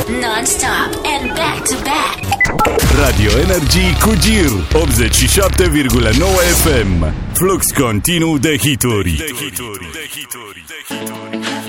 non-stop and back-to-back. Radio Energy cu Gir 87,9 FM. Flux continuu de hituri.